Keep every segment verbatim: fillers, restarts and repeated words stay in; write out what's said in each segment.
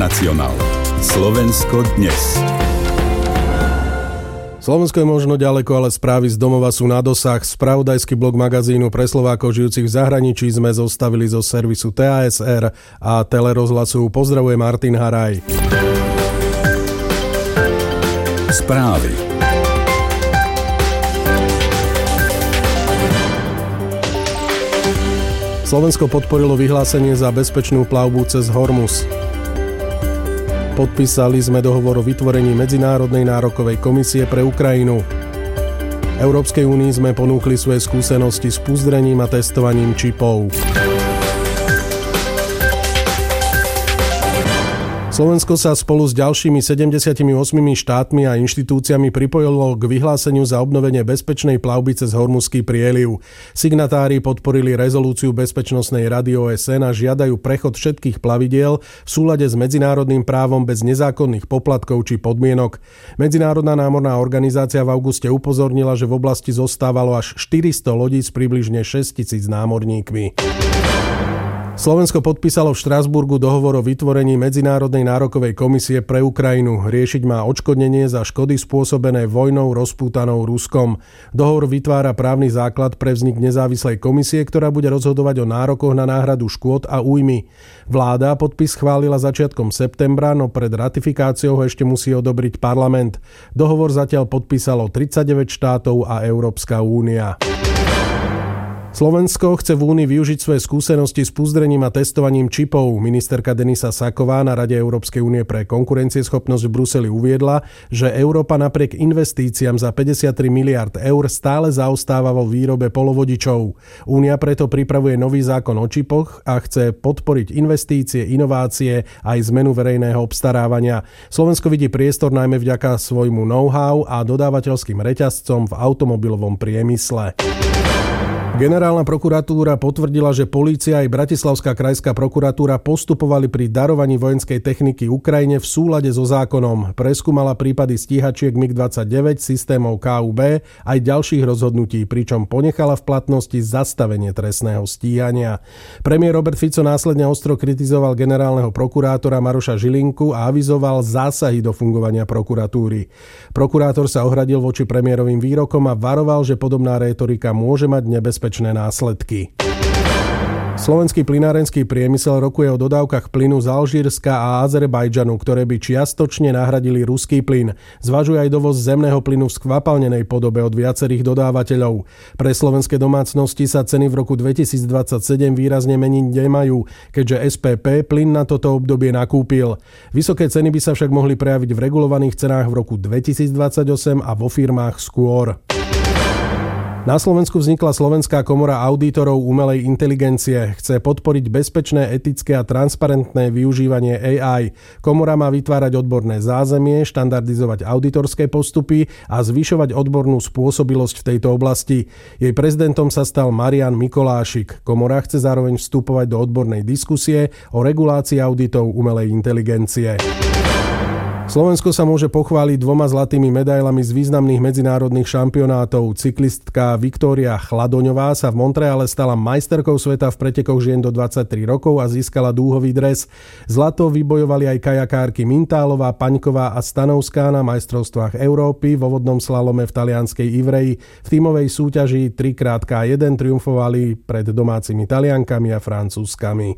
Internacionál. Slovensko dnes. Slovensko je možno ďaleko, ale správy z domova sú na dosah. Spravodajský blog magazínu pre Slovákov žijúcich v zahraničí sme zostavili zo servisu té á es er a Telerozhlasu. Pozdravuje Martin Haraj. Správy. Slovensko podporilo vyhlásenie za bezpečnú plavbu cez Hormuz. Podpísali sme dohovor o vytvorení Medzinárodnej nárokovej komisie pre Ukrajinu. Európskej únii sme ponúkli svoje skúsenosti s puzdrením a testovaním čipov. Slovensko sa spolu s ďalšími sedemdesiatimi ôsmimi štátmi a inštitúciami pripojilo k vyhláseniu za obnovenie bezpečnej plavby cez Hormuzský prieliv. Signatári podporili rezolúciu Bezpečnostnej rady ó es en a žiadajú prechod všetkých plavidiel v súlade s medzinárodným právom bez nezákonných poplatkov či podmienok. Medzinárodná námorná organizácia v auguste upozornila, že v oblasti zostávalo až štyristo lodí s približne šesťtisíc námorníkmi. Slovensko podpísalo v Štrasburgu dohovor o vytvorení Medzinárodnej nárokovej komisie pre Ukrajinu. Riešiť má odškodnenie za škody spôsobené vojnou rozpútanou Ruskom. Dohovor vytvára právny základ pre vznik nezávislej komisie, ktorá bude rozhodovať o nárokoch na náhradu škôd a újmy. Vláda podpis schválila začiatkom septembra, no pred ratifikáciou ho ešte musí odobriť parlament. Dohovor zatiaľ podpísalo tridsaťdeväť štátov a Európska únia. Slovensko chce v Únii využiť svoje skúsenosti s puzdrením a testovaním čipov. Ministerka Denisa Saková na Rade Európskej únie pre konkurencieschopnosť v Bruseli uviedla, že Európa napriek investíciám za päťdesiattri miliárd eur stále zaostáva vo výrobe polovodičov. Únia preto pripravuje nový zákon o čipoch a chce podporiť investície, inovácie a aj zmenu verejného obstarávania. Slovensko vidí priestor najmä vďaka svojmu know-how a dodávateľským reťazcom v automobilovom priemysle. Generálna prokuratúra potvrdila, že polícia aj Bratislavská krajská prokuratúra postupovali pri darovaní vojenskej techniky Ukrajine v súlade so zákonom. Preskúmala prípady stíhačiek mig dvadsaťdeväť, systémov ká ú bé aj ďalších rozhodnutí, pričom ponechala v platnosti zastavenie trestného stíhania. Premiér Robert Fico následne ostro kritizoval generálneho prokurátora Maroša Žilinku a avizoval zásahy do fungovania prokuratúry. Prokurátor sa ohradil voči premiérovým výrokom a varoval, že podobná rétorika môže mať nebezpečné bezpečné následky. Slovenský plynárenský priemysel rokuje o dodávkach plynu z Alžírska a Azerbajdžanu, ktoré by čiastočne nahradili ruský plyn. Zvažuje aj dovoz zemného plynu v skvapalnenej podobe od viacerých dodávateľov. Pre slovenské domácnosti sa ceny v roku dvetisícdvadsaťsedem výrazne meniť nemajú, keďže es pé pé plyn na toto obdobie nakúpil. Vysoké ceny by sa však mohli prejaviť v regulovaných cenách v roku dvetisícdvadsaťosem a vo firmách skôr. Na Slovensku vznikla Slovenská komora auditorov umelej inteligencie. Chce podporiť bezpečné, etické a transparentné využívanie á í. Komora má vytvárať odborné zázemie, štandardizovať auditorské postupy a zvyšovať odbornú spôsobilosť v tejto oblasti. Jej prezidentom sa stal Marian Mikolášik. Komora chce zároveň vstupovať do odbornej diskusie o regulácii auditov umelej inteligencie. Slovensko sa môže pochváliť dvoma zlatými medailami z významných medzinárodných šampionátov. Cyklistka Viktória Chladoňová sa v Montreale stala majsterkou sveta v pretekoch žien do dvadsaťtri rokov a získala dúhový dres. Zlato vybojovali aj kajakárky Mintálová, Paňková a Stanovská na majstrovstvách Európy vo vodnom slalome v talianskej Ivreji. V tímovej súťaži tri krát ká jeden triumfovali pred domácimi Taliankami a Francúzskami.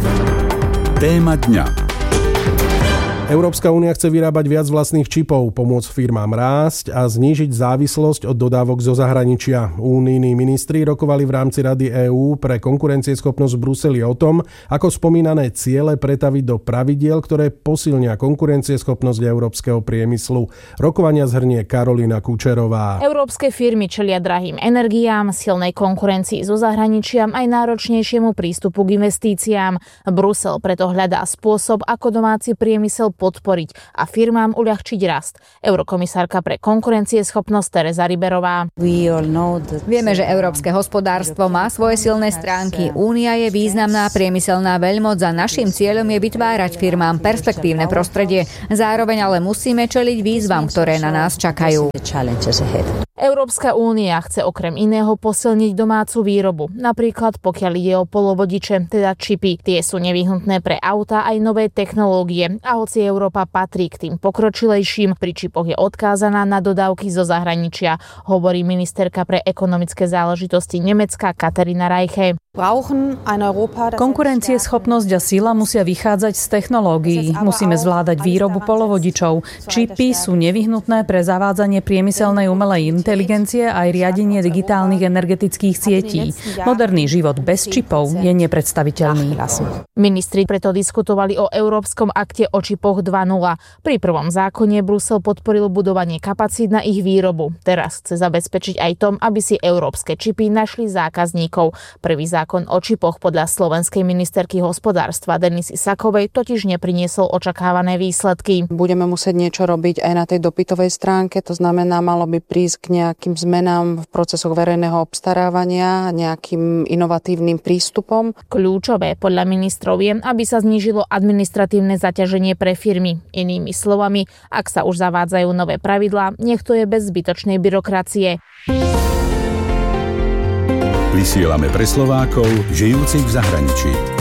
Téma dňa. Európska únia chce vyrábať viac vlastných čipov, pomôcť firmám rásť a znížiť závislosť od dodávok zo zahraničia. Únijní ministri rokovali v rámci Rady EÚ pre konkurencieschopnosť v Bruseli o tom, ako spomínané ciele pretaviť do pravidiel, ktoré posilnia konkurencieschopnosť európskeho priemyslu. Rokovania zhrnie Karolína Kučerová. Európske firmy čelia drahým energiám, silnej konkurencii zo zahraničia aj náročnejšiemu prístupu k investíciám. Brusel preto hľadá spôsob, ako domáci priemysel podporiť a firmám uľahčiť rast. Eurokomisárka pre konkurencieschopnosť Teresa Riberová. Vieme, že európske hospodárstvo má svoje silné stránky. Únia je významná priemyselná veľmoc a naším cieľom je vytvárať firmám perspektívne prostredie. Zároveň ale musíme čeliť výzvam, ktoré na nás čakajú. Európska únia chce okrem iného posilniť domácu výrobu. Napríklad pokiaľ ide o polovodiče, teda čipy. Tie sú nevyhnutné pre autá aj nové technológie. A hoci Európa patrí k tým pokročilejším, pri čipoch je odkázaná na dodávky zo zahraničia, hovorí ministerka pre ekonomické záležitosti Nemecka Katharina Reiche. Konkurencieschopnosť a sila musia vychádzať z technológií. Musíme zvládať výrobu polovodičov. Čipy sú nevyhnutné pre zavádzanie priemyselnej umelej inteligencie a aj riadenie digitálnych energetických sietí. Moderný život bez čipov je nepredstaviteľný. Ministri preto diskutovali o Európskom akte o čipoch dva bodka nula. Pri prvom zákone Brusel podporil budovanie kapacít na ich výrobu. Teraz chce zabezpečiť aj tom, aby si európske čipy našli zákazníkov. Prvý zákon Zákon o čipoch podľa slovenskej ministerky hospodárstva Denisy Sakovej totiž nepriniesol očakávané výsledky. Budeme musieť niečo robiť aj na tej dopytovej stránke, to znamená, malo by prísť k nejakým zmenám v procesoch verejného obstarávania, nejakým inovatívnym prístupom. Kľúčové podľa ministrov je, aby sa znížilo administratívne zaťaženie pre firmy. Inými slovami, ak sa už zavádzajú nové pravidlá, nech to je bez zbytočnej byrokracie. Vysielame pre Slovákov žijúcich v zahraničí.